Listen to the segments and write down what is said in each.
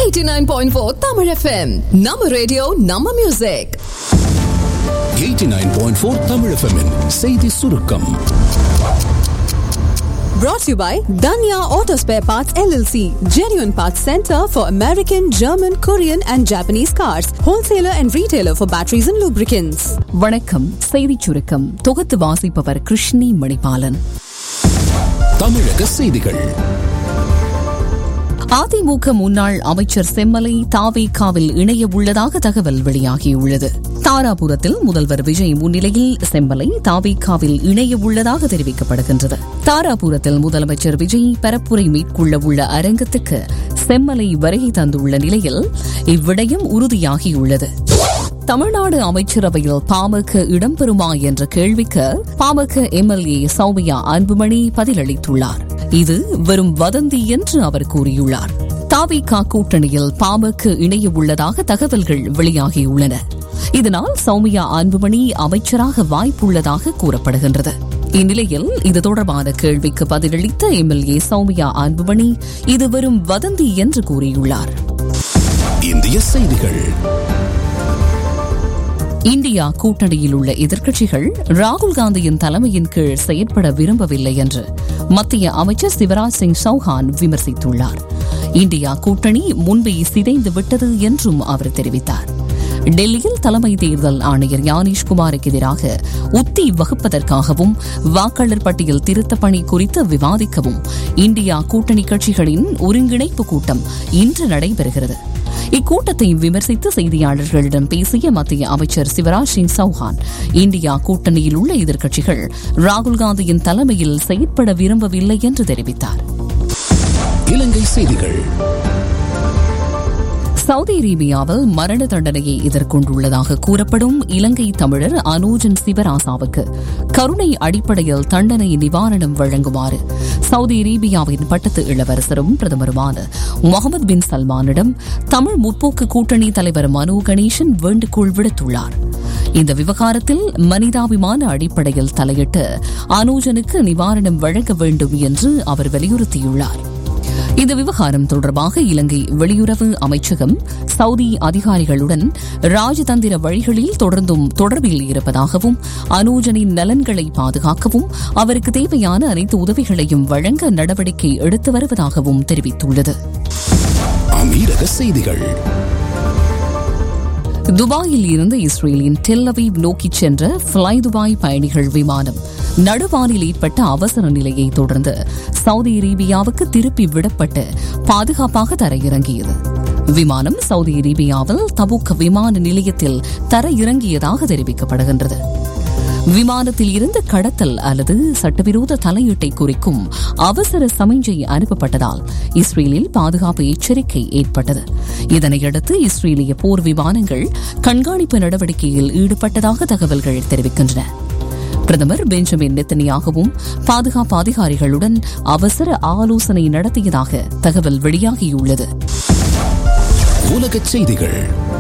89.4 Tamil FM. Nama radio, Nama music. 89.4 Tamil FM -in செய்தி சுருக்கம். Brought to you by Danya Auto Spare Parts LLC, genuine parts center for American, German, Korean and Japanese cars, wholesaler and retailer for batteries and lubricants. வணக்கம். செய்தி சுருக்கம் தொகுத்து வாசிப்பவர் கிருஷ்ணி மணிபாலன். தமிழக செய்திகள். அதிமுக முன்னாள் அமைச்சர் செம்மலை தாவேகாவில் இணைய உள்ளதாக தகவல் வெளியாகியுள்ளது. தாராபுரத்தில் முதல்வர் விஜய் முன்னிலையில் செம்மலை தாவேகாவில் இணைய உள்ளதாக தெரிவிக்கப்படுகின்றது. தாராபுரத்தில் முதலமைச்சர் விஜய் பரப்புரை மேற்கொள்ள உள்ள அரங்கத்துக்கு செம்மலை வருகை தந்துள்ள நிலையில் இவ்விடயம் உறுதியாகியுள்ளது. தமிழ்நாடு அமைச்சரவையில் பாமக இடம்பெறுமா என்ற கேள்விக்கு பாமக எம்எல்ஏ சௌமியா அன்புமணி பதிலளித்துள்ளார். இது வெறும் வதந்தி என்று அவர் கூறியுள்ளார். தாவேகா கூட்டணியில் பாமக இணைய உள்ளதாக தகவல்கள் வெளியாகியுள்ளன. இதனால் சௌமியா அன்புமணி அமைச்சராக வாய்ப்புள்ளதாக கூறப்படுகின்றது. இந்நிலையில் இது தொடர்பான கேள்விக்கு பதிலளித்த எம்எல்ஏ சௌமியா அன்புமணி இது வெறும் வதந்தி என்று கூறியுள்ளார். இந்திய செய்திகள். இந்தியா கூட்டணியில் உள்ள எதிர்க்கட்சிகள் ராகுல் காந்தியின் தலைமையின் கீழ் செயற்பட விரும்பவில்லை என்று மத்திய அமைச்சர் சிவராஜ் சிங் சௌஹான் விமர்சித்துள்ளார். இந்தியா கூட்டணி முன்பே சிதைந்து விட்டது என்றும் அவர் தெரிவித்தார். டெல்லியில் தலைமை தேர்தல் ஆணையர் ஞானேஷ்குமாருக்கு எதிராக உத்தி வகுப்பதற்காகவும் வாக்காளர் பட்டியல் திருத்தப் பணி குறித்து விவாதிக்கவும் இந்தியா கூட்டணி கட்சிகளின் ஒருங்கிணைப்பு கூட்டம் இன்று நடைபெறுகிறது. இக்கூட்டத்தை விமர்சித்து செய்தியாளர்களிடம் பேசிய மத்திய அமைச்சர் சிவராஜ் சிங் சௌஹான் இந்தியா கூட்டணியில் உள்ள எதிர்க்கட்சிகள் ராகுல் காந்தியின் தலைமையில் செயற்பட விரும்பவில்லை என்று தெரிவித்தார். இலங்கை செய்திகள். சவுதி அரேபியாவில் மரண தண்டனையை எதிர்கொண்டுள்ளதாக கூறப்படும் இலங்கை தமிழர் அனோஜன் சிவராசாவுக்கு கருணை அடிப்படையில் தண்டனை நிவாரணம் வழங்குமாறு சவுதி அரேபியாவின் பட்டத்து இளவரசரும் பிரதமருமான முகமது பின் சல்மானிடம் தமிழ் முற்போக்கு கூட்டணி தலைவர் மனோ கணேசன் வேண்டுகோள் விடுத்துள்ளார். இந்த விவகாரத்தில் மனிதாபிமான அடிப்படையில் தலையிட்டு அனோஜனுக்கு நிவாரணம் வழங்க வேண்டும் என்று அவர் வலியுறுத்தியுள்ளார். இந்த விவகாரம் தொடர்பாக இலங்கை வெளியுறவு அமைச்சகம் சவுதி அதிகாரிகளுடன் ராஜதந்திர வழிகளில் தொடர்ந்தும் தொடர்பில் இருப்பதாகவும் அனோஜனின் நலன்களை பாதுகாக்கவும் அவருக்கு தேவையான அனைத்து உதவிகளையும் வழங்க நடவடிக்கை எடுத்து வருவதாகவும் தெரிவித்துள்ளது. அமீரக செய்திகள். துபாயில் இருந்து இஸ்ரேலின் டெல் அவீவ் நோக்கிச் சென்ற ஃப்ளை துபாய் பயணிகள் விமானம் நடுவானில் ஏற்பட்ட அவசர நிலையை தொடர்ந்து சவுதி அரேபியாவுக்கு திருப்பி விடப்பட்டு பாதுகாப்பாக தரையிறங்கியது. விமானம் சவுதி அரேபியாவில் தபூக் விமான நிலையத்தில் தரையிறங்கியதாக தெரிவிக்கப்படுகின்றது. விமானத்தில் இருந்து கடத்தல் அல்லது சட்டவிரோத தலையீட்டை குறிக்கும் அவசர சமிஞ்சை அனுப்பப்பட்டதால் இஸ்ரேலில் பாதுகாப்பு எச்சரிக்கை ஏற்பட்டது. இதனையடுத்து இஸ்ரேலிய போர் விமானங்கள் கண்காணிப்பு நடவடிக்கையில் ஈடுபட்டதாக தகவல்கள் தெரிவிக்கின்றன. பிரதமர் பெஞ்சமின் நெத்தனியாகவும் பாதுகாப்பு அதிகாரிகளுடன் அவசர ஆலோசனை நடத்தியதாக தகவல் வெளியாகியுள்ளது. உலகச் செய்திகள்.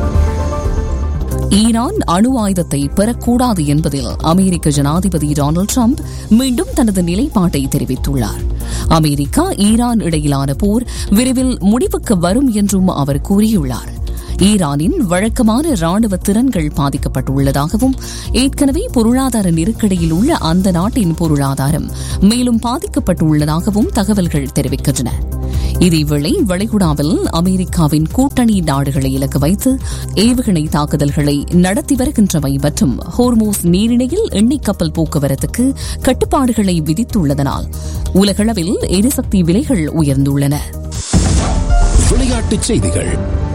ஈரான் அணு ஆயுதத்தை பெறக்கூடாது என்பதில் அமெரிக்க ஜனாதிபதி டொனால்டு டிரம்ப் மீண்டும் தனது நிலைப்பாட்டை தெரிவித்துள்ளார். அமெரிக்கா ஈரான் இடையிலான போர் விரைவில் முடிவுக்கு வரும் என்றும் அவர் கூறியுள்ளார். ஈரானின் வழக்கமான ராணுவ திறன்கள் பாதிக்கப்பட்டுள்ளதாகவும் ஏற்கனவே பொருளாதார நெருக்கடியில் உள்ள அந்த நாட்டின் பொருளாதாரம் மேலும் பாதிக்கப்பட்டுள்ளதாகவும் தகவல்கள் தெரிவிக்கின்றன. இதேவேளை வளைகுடாவில் அமெரிக்காவின் கூட்டணி நாடுகளை இலக்கு வைத்து ஏவுகணை தாக்குதல்களை நடத்தி வருகின்றவை மற்றும் ஹோர்மூஸ் நீரிணையில் எண்ணெய் கப்பல் போக்குவரத்துக்கு கட்டுப்பாடுகளை விதித்துள்ளதனால் உலகளவில் எரிசக்தி விலைகள் உயர்ந்துள்ளன. விளையாட்டுச் செய்திகள்.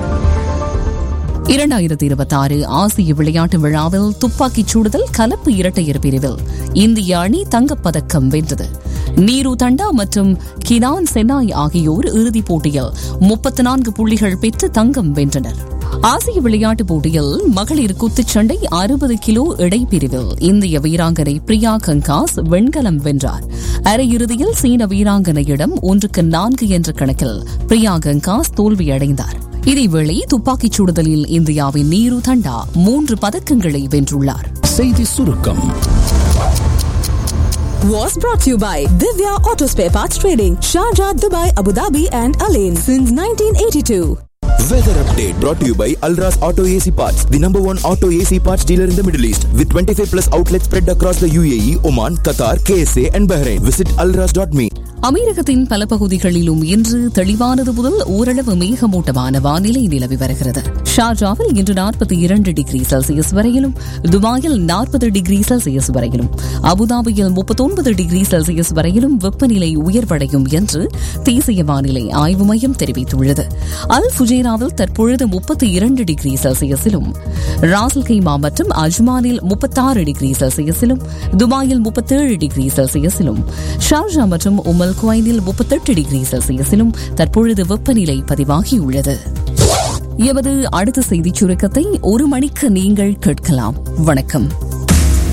2026 ஆசிய விளையாட்டு விழாவில் துப்பாக்கிச் சுடுதல் கலப்பு இரட்டையர் பிரிவில் இந்திய அணி தங்கப்பதக்கம் வென்றது. நீரு தண்டா மற்றும் கிடான் சென்னாய் ஆகியோர் இறுதிப் போட்டியில் 34 புள்ளிகள் பெற்று தங்கம் வென்றனர். ஆசிய விளையாட்டுப் போட்டியில் மகளிர் குத்துச்சண்டை 60 கிலோ இடைப்பிரிவில் இந்திய வீராங்கனை பிரியா கங்காஸ் வெண்கலம் வென்றார். அரையிறுதியில் சீன வீராங்கனையிடம் 1-4 என்ற கணக்கில் பிரியா கங்காஸ் தோல்வியடைந்தார். இதேவேளை துப்பாக்கிச் சுடுதலில் இந்தியாவின் நீரு தண்டா 3 பதக்கங்களை வென்றுள்ளார். செய்தி சுருக்கம். Was brought to you by Divya Auto Spare Parts Trading, Sharjah, Dubai, Abu Dhabi and Alain since 1982. Weather update brought to you by Alras Auto AC Parts, the number one auto AC parts dealer in the Middle East, with 25 plus outlets spread across the UAE, Oman, Qatar, KSA and Bahrain. Visit alras.me. அமீரகத்தின் பல பகுதிகளிலும் இன்று தெளிவானது முதல் ஓரளவு மேகமூட்டமான வானிலை நிலவி வருகிறது. ஷார்ஜாவில் இன்று 42 டிகிரி செல்சியஸ் வரையிலும், துபாயில் 40 டிகிரி செல்சியஸ் வரையிலும், அபுதாபியில் 39 டிகிரி செல்சியஸ் வரையிலும் வெப்பநிலை உயர்வடையும் என்று தேசிய வானிலை ஆய்வு மையம் தெரிவித்துள்ளது. அல் ஃபுஜேராவில் தற்பொழுது 32 டிகிரி செல்சியஸிலும், ராசல் கைமா மற்றும் அஜ்மானில் 36 டிகிரி செல்சியஸிலும், துபாயில் 37 டிகிரி செல்சியஸிலும், ஷார்ஜா மற்றும் உமல் குவைனில் 38 டிகிரி செல்சியஸிலும் தற்பொழுது வெப்பநிலை பதிவாகியுள்ளது. எமது அடுத்த செய்திச் சுருக்கத்தை 1 மணிக்கு நீங்கள் கேட்கலாம். வணக்கம்.